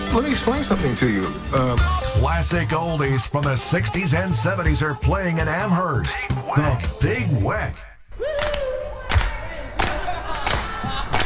Let me explain something to you. Classic oldies from the 60s and 70s are playing in Amherst. The Big Weck.